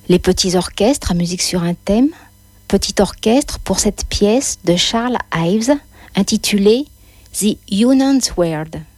Les petits orchestres à musique sur un thème. Petit orchestre pour cette pièce de Charles Ives intitulée The Union's Word.